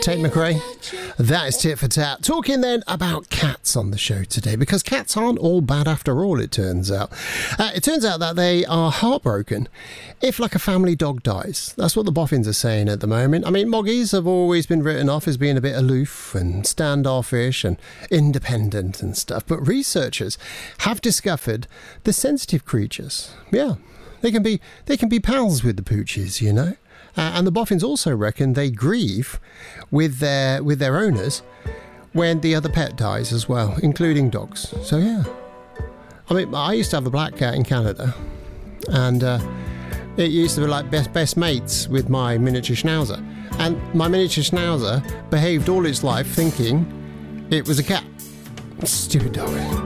Tate McRae. That is Tit for Tat. Talking then about cats on the show today, because cats aren't all bad after all, it turns out. It turns out that they are heartbroken if, like, a family dog dies. That's what the boffins are saying at the moment. I mean, moggies have always been written off as being a bit aloof and standoffish and independent and stuff, but researchers have discovered the sensitive creatures. Yeah, they can be pals with the pooches, you know. And the boffins also reckon they grieve with their owners when the other pet dies as well, including dogs. So yeah, I mean, I used to have a black cat in Canada, and it used to be like best mates with my miniature schnauzer. And my miniature schnauzer behaved all its life thinking it was a cat. Stupid dog.